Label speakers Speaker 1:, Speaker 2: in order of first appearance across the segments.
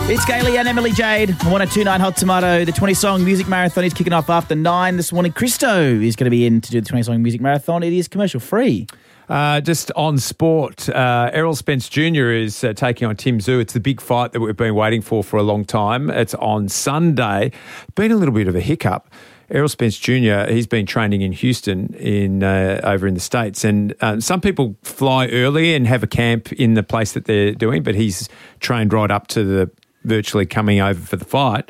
Speaker 1: It's Gailey and Emily Jade on 102.9 Hot Tomato. The 20-song music marathon is kicking off after 9 this morning. Christo is going to be in to do the 20-song music marathon. It is commercial free.
Speaker 2: Just on sport, Errol Spence Jr. is taking on Tim Tszyu. It's the big fight that we've been waiting for a long time. It's on Sunday. Been a little bit of a hiccup. Errol Spence Jr., he's been training in Houston over in the States. And some people fly early and have a camp in the place that they're doing, but he's trained right up to the virtually coming over for the fight.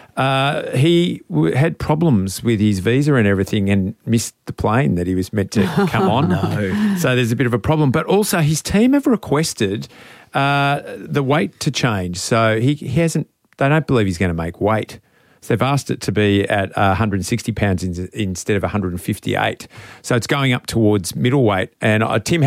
Speaker 2: He had problems with his visa and everything and missed the plane that he was meant to come on.
Speaker 1: No.
Speaker 2: So there's a bit of a problem. But also his team have requested the weight to change. So he hasn't, they don't believe he's going to make weight. So they've asked it to be at 160 pounds instead of 158. So it's going up towards middleweight. And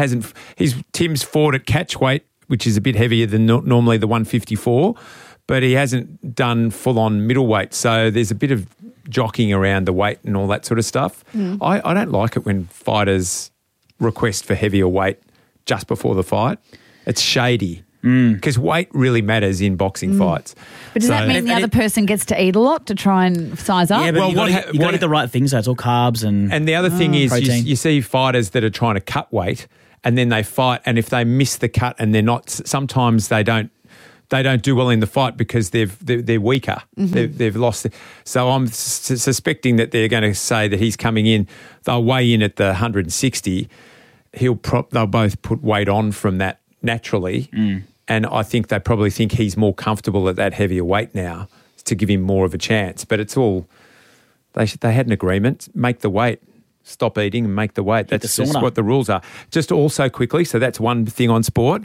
Speaker 2: Tim's fought at catch weight, which is a bit heavier than normally the 154, but he hasn't done full-on middleweight. So there's a bit of jockeying around the weight and all that sort of stuff. I don't like it when fighters request for heavier weight just before the fight. It's shady. Because weight really matters in boxing fights.
Speaker 3: But does that mean the other person gets to eat a lot to try and size up?
Speaker 1: Yeah, but you got to eat the right things. So it's all carbs and
Speaker 2: And the other thing is
Speaker 1: protein.
Speaker 2: you see fighters that are trying to cut weight and then they fight, and if they miss the cut and they're not, sometimes they don't do well in the fight because they're weaker. They've lost. So I'm suspecting that they're going to say that he's coming in. They'll weigh in at the 160. They'll both put weight on from that naturally. And I think they probably think he's more comfortable at that heavier weight now to give him more of a chance. But it's all, they had an agreement, make the weight, stop eating and make the weight. That's just what the rules are. Just also quickly, so that's one thing on sport.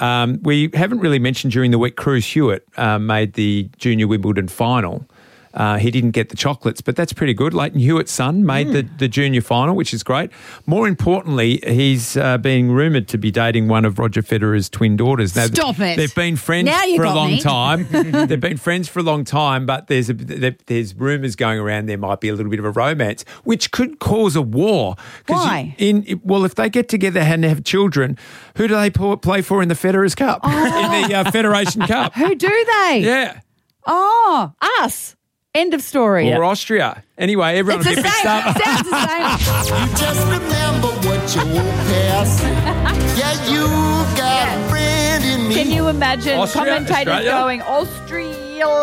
Speaker 2: We haven't really mentioned during the week, Cruz Hewitt made the Junior Wimbledon final. He didn't get the chocolates, but that's pretty good. Leighton Hewitt's son made the junior final, which is great. More importantly, he's being rumoured to be dating one of Roger Federer's twin daughters. Now,
Speaker 3: Stop it.
Speaker 2: They've been friends for a long time. They've been friends for a long time, but there's rumours going around there might be a little bit of a romance, which could cause a war.
Speaker 3: Why?
Speaker 2: If they get together and have children, who do they play for in the Federer's Cup? In the Federation Cup?
Speaker 3: Who do they?
Speaker 2: Yeah.
Speaker 3: Oh, us. End of story.
Speaker 2: Or Austria. Anyway, everyone will get mixed up.
Speaker 3: Sounds the same.
Speaker 4: You just remember what your past said. Yeah, you got a friend in me.
Speaker 3: Can you imagine
Speaker 2: Austria,
Speaker 3: commentators
Speaker 2: Australia?
Speaker 3: going Australia?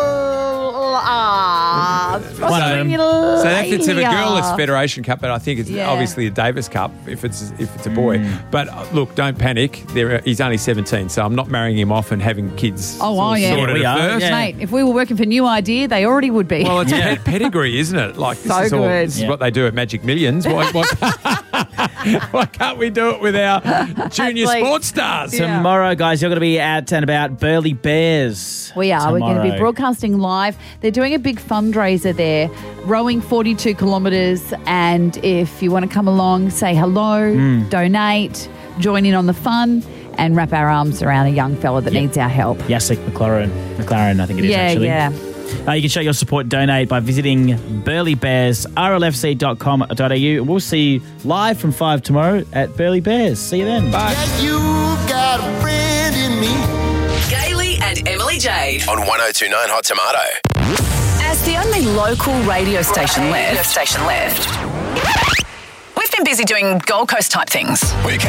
Speaker 2: So if it's a girl, it's Federation Cup, but I think it's
Speaker 3: Yeah.
Speaker 2: obviously a Davis Cup if it's a boy. But look, don't panic. He's only 17, so I'm not marrying him off and having kids.
Speaker 3: Oh, yeah.
Speaker 2: sorted
Speaker 1: We
Speaker 2: at
Speaker 1: are,
Speaker 2: first.
Speaker 1: yeah.
Speaker 3: Mate, if we were working for New Idea, they already would be.
Speaker 2: Well, it's a pedigree, isn't it? Like
Speaker 3: So good.
Speaker 2: This is what they do at Magic Millions. Why can't we do it with our junior
Speaker 3: Athletes.
Speaker 2: sports stars?
Speaker 3: Yeah.
Speaker 1: Tomorrow, guys, you're going to be out and about Burleigh Bears.
Speaker 3: We are. We're going to be
Speaker 1: tomorrow.
Speaker 3: broadcasting live. They're doing a big fundraiser there, rowing 42 kilometres. And if you want to come along, say hello, donate, join in on the fun, and wrap our arms around a young fella that needs our help.
Speaker 1: Yasik McLaren, I think it is actually.
Speaker 3: Yeah.
Speaker 1: You can show your support, donate by visiting Burleigh Bears, rlfc.com.au. We'll see you live from 5 tomorrow at Burleigh Bears. See you then.
Speaker 2: Bye.
Speaker 4: Yeah, you got a friend in me.
Speaker 5: Gailey and Emily Jade
Speaker 6: On 102.9 Hot Tomato.
Speaker 5: as the only local radio station left. We've been busy doing Gold Coast type things.